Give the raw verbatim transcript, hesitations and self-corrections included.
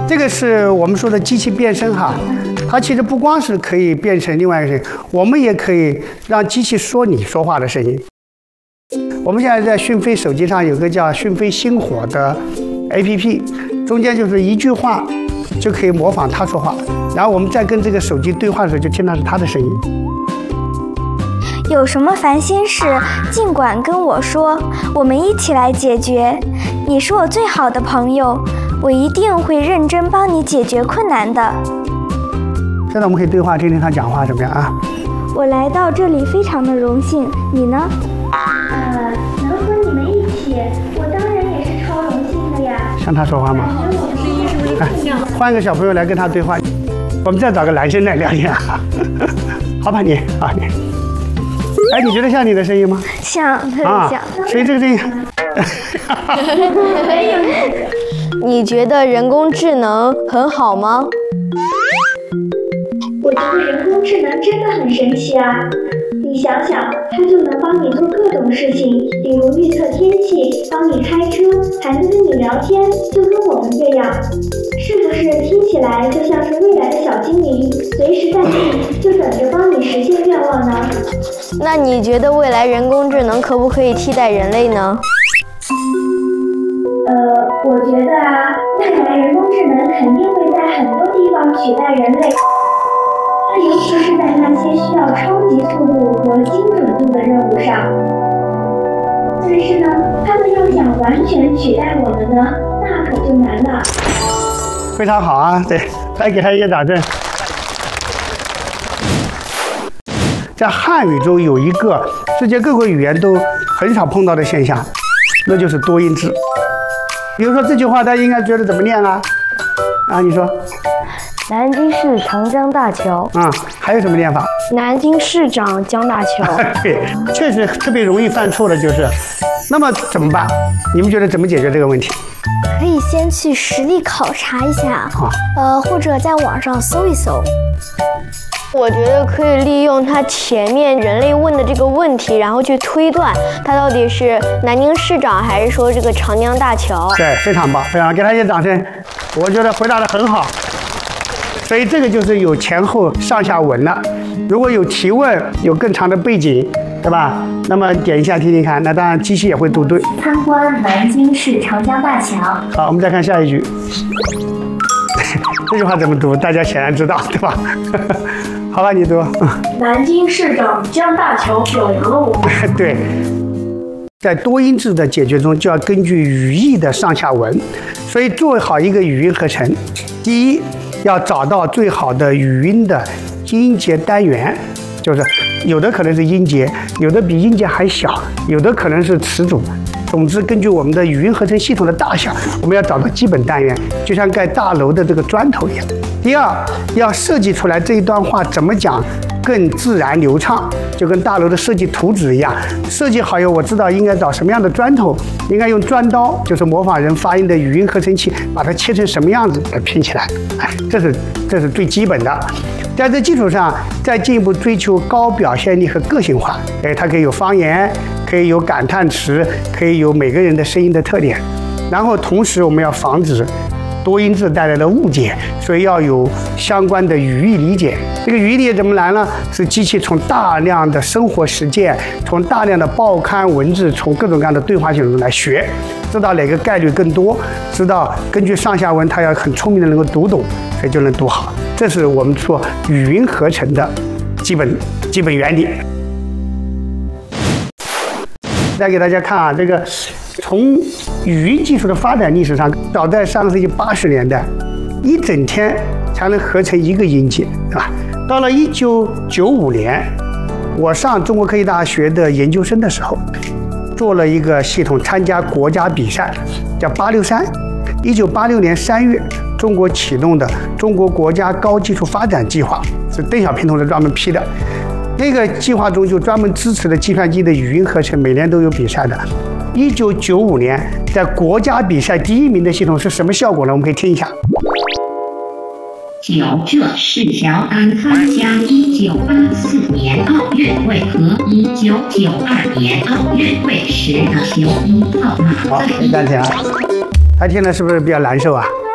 这个是我们说的机器变声哈，它其实不光是可以变成另外一个声音，我们也可以让机器说你说话的声音。我们现在在讯飞手机上有个叫讯飞星火的 A P P， 中间就是一句话就可以模仿它说话，然后我们再跟这个手机对话的时候，就听到是它的声音。 有什么烦心事，尽管跟我说，我们一起来解决。你是我最好的朋友，我一定会认真帮你解决困难的。 现在我们可以对话，听听他讲话怎么样啊？ 我来到这里非常的荣幸，你呢？ 呃，能和你们一起，我当然也是超荣幸的呀。 像他说话吗？哎，换个小朋友来跟他对话，我们再找个男生来聊天啊。好吧，你啊你。哎，你觉得像你的声音吗？ 像，特别啊像。 所以这个声音。 你觉得人工智能很好吗？ 我觉得人工智能真的很神奇啊！你想想，它就能帮你做各种事情，比如预测天气，帮你开车，还能跟你聊天，就跟我们这样。是不是听起来就像是未来的小精灵，随时在地，就等着帮你实现愿望呢？ 那你觉得未来人工智能可不可以替代人类呢？ 呃，我觉得啊，未来人工智能肯定会在很多地方取代人类。尤其是在那些需要超级速度和精准度的任务上，但是呢，他们要想完全取代我们呢，那可就难了。 非常好啊，对，来给他一个掌声。在汉语中有一个世界各国语言都很少碰到的现象，那就是多音字。比如说这句话，大家应该觉得怎么念啊？啊，你说。 南京市长江大桥。 啊、嗯，还有什么念法？ 南京市长江大桥。 对，确实特别容易犯错的就是。那么怎么办？你们觉得怎么解决这个问题？ 可以先去实地考察一下， 啊、 呃，或者在网上搜一搜。 我觉得可以利用它前面人类问的这个问题，然后去推断它到底是南京市长还是说这个长江大桥。 对，非常棒，非常给他一些掌声。我觉得回答得很好。所以这个就是有前后上下文了。如果有提问，有更长的背景，对吧？那么点一下听听看，那当然机器也会读对。 参观南京市长江大桥。 好，我们再看下一句。这句话怎么读？大家显然知道，对吧？好了，你读。 南京市长江大桥表扬了我们。 对，在多音字的解决中，就要根据语义的上下文，所以做好一个语音合成，第一。要找到最好的语音的音节单元，就是有的可能是音节，有的比音节还小，有的可能是词组。总之，根据我们的语音合成系统的大小，我们要找到基本单元，就像盖大楼的这个砖头一样。第二，要设计出来这一段话怎么讲更自然流畅，就跟大楼的设计图纸一样，设计好以后，我知道应该找什么样的砖头，应该用砖刀，就是模仿人发音的语音合成器，把它切成什么样子来拼起来。哎，这是这是最基本的。在这基础上，再进一步追求高表现力和个性化。哎，它可以有方言，可以有感叹词，可以有每个人的声音的特点。然后同时我们要防止多音字带来的误解，所以要有相关的语义理解。这个语义理解怎么来呢？是机器从大量的生活实践，从大量的报刊文字，从各种各样的对话系统中来学，知道哪个概率更多，知道根据上下文，它要很聪明的能够读懂，所以就能读好。这是我们说语音合成的基本基本原理。再给大家看啊，这个从语音技术的发展历史上，早在上个世纪八十年代，一整天才能合成一个音节，对吧？到了一九九五年，我上中国科技大学的研究生的时候，做了一个系统，参加国家比赛，叫八六三。一九八六年三月，中国启动的中国国家高技术发展计划，是邓小平同志专门批的。那个计划中就专门支持了计算机的语音合成，每年都有比赛的。一九九五年，在国家比赛第一名的系统是什么效果呢？我们可以听一下。 九，这是乔安参加一九八四年奥运会和一九九二年奥运会时的球衣号码。 好，没暂停啊。他听了是不是比较难受啊？